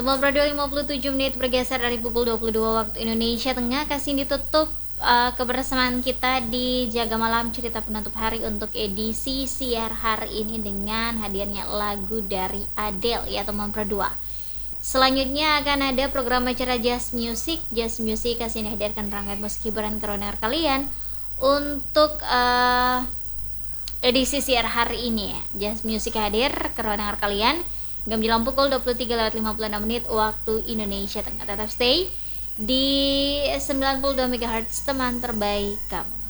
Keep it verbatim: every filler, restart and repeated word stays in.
Teman Radio lima puluh tujuh menit bergeser dari pukul dua puluh dua waktu Indonesia Tengah. Kasih ditutup uh, kebersamaan kita di Jaga Malam Cerita Penutup Hari untuk edisi siar hari ini dengan hadirnya lagu dari Adele ya teman Pro dua. Selanjutnya akan ada program acara Jazz Music. Jazz Music kasih dihadirkan rangkaian musik hiburan keroner kalian untuk uh, edisi siar hari ini ya. Jazz Music hadir keroner kalian Gam menjelang pukul dua puluh tiga lewat lima puluh enam menit waktu Indonesia Tengah. Tetap stay di sembilan puluh dua megahertz teman terbaik kamu.